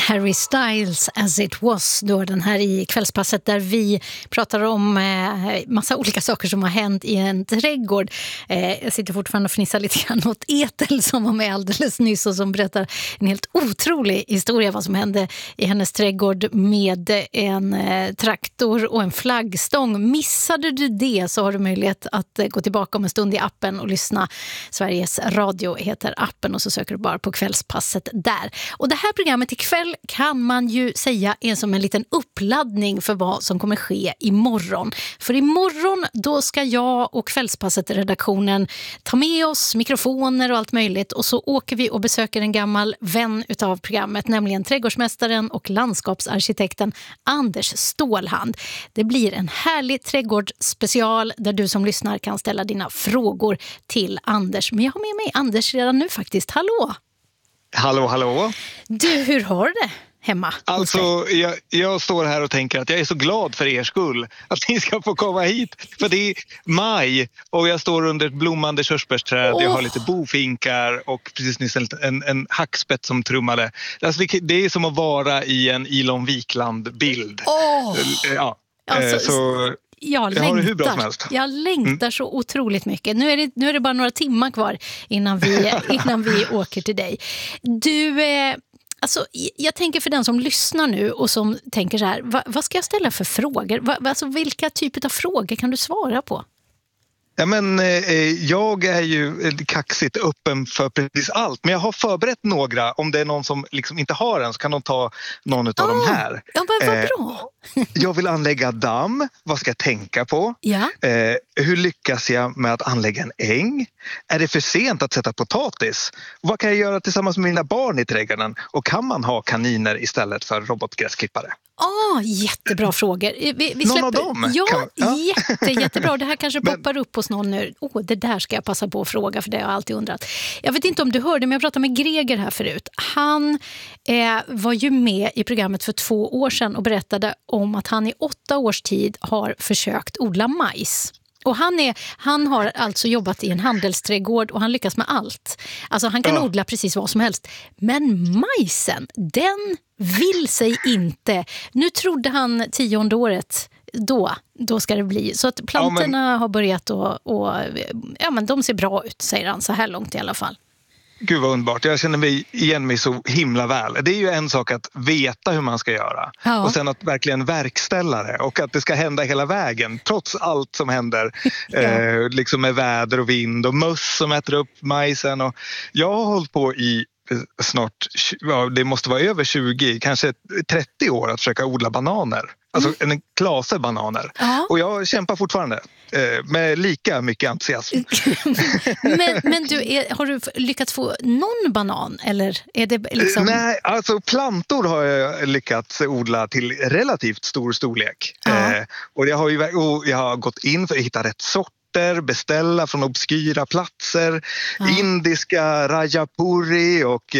Harry Styles As It Was, då den här i kvällspasset där vi pratar om massa olika saker som har hänt i en trädgård. Jag sitter fortfarande och fnissar lite grann åt Ethel som var med alldeles nyss och som berättar en helt otrolig historia vad som hände i hennes trädgård med en traktor och en flaggstång. Missade du det så har du möjlighet att gå tillbaka om en stund i appen och lyssna. Sveriges Radio heter appen och så söker du bara på kvällspasset där. Och det här programmet ikväll kan man ju säga är som en liten uppladdning för vad som kommer ske imorgon. För imorgon då ska jag och kvällspasset-redaktionen ta med oss mikrofoner och allt möjligt och så åker vi och besöker en gammal vän utav programmet, nämligen trädgårdsmästaren och landskapsarkitekten Anders Stålhand. Det blir en härlig trädgårdsspecial där du som lyssnar kan ställa dina frågor till Anders. Men jag har med mig Anders redan nu faktiskt. Hallå! Hallå. Du, hur har du det hemma? Alltså, jag står här och tänker att jag är så glad för er skull att ni ska få komma hit. För det är maj och jag står under ett blommande körsbärsträd. Jag har lite bofinkar och precis nyss en hackspett som trummade. Alltså, det är som att vara i en Ilon Wikland-bild. Ja, alltså, så... Jag har det hur bra som helst. Jag längtar så otroligt mycket. Nu är det bara några timmar kvar innan vi åker till dig. Du, alltså, jag tänker för den som lyssnar nu och som tänker så här, vad ska jag ställa för frågor? Alltså, vilka typer av frågor kan du svara på? Ja, men jag är ju kaxigt öppen för precis allt. Men jag har förberett några. Om det är någon som liksom inte har en så kan de ta någon av de här. Ja, vad bra. Jag vill anlägga damm. Vad ska jag tänka på? Ja. Hur lyckas jag med att anlägga en äng? Är det för sent att sätta potatis? Vad kan jag göra tillsammans med mina barn i trädgården? Och kan man ha kaniner istället för robotgräsklippare? Jättebra frågor. Vi någon släpper... av dem? Jättebra. Det här kanske poppar upp hos någon nu. Det där ska jag passa på att fråga för det har jag alltid undrat. Jag vet inte om du hörde, men jag pratade med Greger här förut. Han var ju med i programmet för 2 år sedan och berättade om att han i 8 års tid har försökt odla majs. Och han har alltså jobbat i en handelsträdgård och han lyckas med allt. Alltså han kan odla precis vad som helst. Men majsen, den vill sig inte. Nu trodde han 10:e året, då ska det bli. Så att plantorna har börjat och men de ser bra ut, säger han så här långt i alla fall. Gud vad underbart. Jag känner mig igen mig så himla väl. Det är ju en sak att veta hur man ska göra. Ja. Och sen att verkligen verkställa det. Och att det ska hända hela vägen. Trots allt som händer. Liksom med väder och vind och möss som äter upp majsen. Och jag har hållit på i snart, det måste vara över 20, kanske 30 år att försöka odla bananer. Alltså en klase bananer. Och jag kämpar fortfarande med lika mycket entusiasm. men du, har du lyckats få någon banan? Eller är det liksom... Nej, alltså plantor har jag lyckats odla till relativt stor storlek. Och jag har gått in för att hitta rätt sort. Beställa från obskyra platser, indiska rajapuri och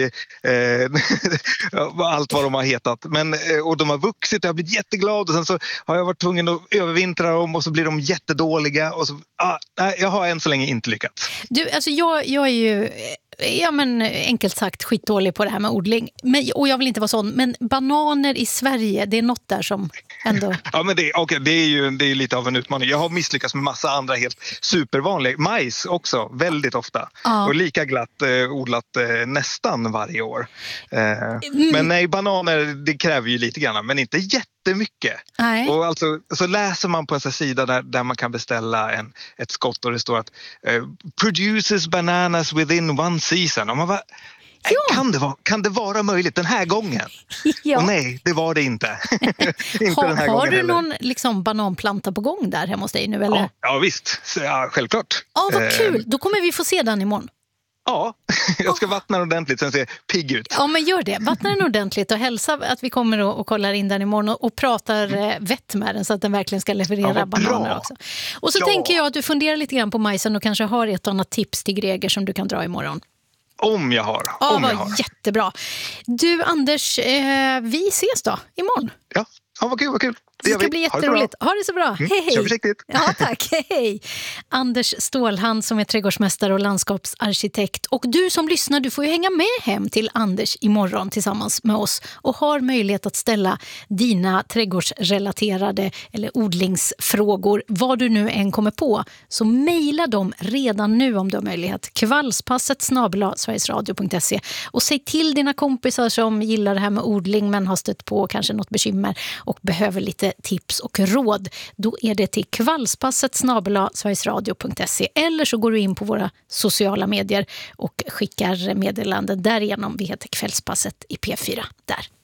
allt vad de har hetat. Och de har vuxit och jag har blivit jätteglad och sen så har jag varit tvungen att övervintra dem och så blir de jättedåliga och så, nej, jag har än så länge inte lyckats. Du, alltså jag är ju enkelt sagt skitdålig på det här med odling. Och jag vill inte vara sån, men bananer i Sverige, det är något där som ändå... Ja, men det är ju lite av en utmaning. Jag har misslyckats med massa andra helt supervanliga. Majs också, väldigt ofta. Och lika glatt odlat nästan varje år. Men nej, bananer, det kräver ju lite grann, men inte jättemycket. Nej. Och alltså, så läser man på en sida där man kan beställa ett skott och det står att produces bananas within one season. Och man bara, kan det vara möjligt den här gången? Och nej, det var det inte. Inte den här gången har du heller. någon liksom bananplanta på gång där hemma hos dig nu? Eller? Ja, visst. Ja, självklart. Vad kul. Då kommer vi få se den imorgon. Ja, jag ska vattna den ordentligt så den ser pigg ut. Ja, men gör det. Vattna den ordentligt och hälsa att vi kommer och kollar in den imorgon och pratar vett med den så att den verkligen ska leverera bananer också. Och så tänker jag att du funderar lite grann på majsen och kanske har ett annat tips till Greger som du kan dra imorgon. Om jag har. Jättebra. Du Anders, vi ses då imorgon. Ja, vad kul. Det ska bli jätteroligt. Ha det så bra. Hej, hej. Kör försiktigt. Ja, tack. Hej. Anders Stålhand som är trädgårdsmästare och landskapsarkitekt. Och du som lyssnar, du får ju hänga med hem till Anders imorgon tillsammans med oss och har möjlighet att ställa dina trädgårdsrelaterade eller odlingsfrågor, vad du nu än kommer på. Så mejla dem redan nu om du har möjlighet. kvalspasset@sverigesradio.se och säg till dina kompisar som gillar det här med odling men har stött på kanske något bekymmer och behöver lite tips och råd. Då är det till kvalspasset@sverigesradio.se eller så går du in på våra sociala medier och skickar meddelanden därigenom. Vi heter Kvällspasset i P4 där.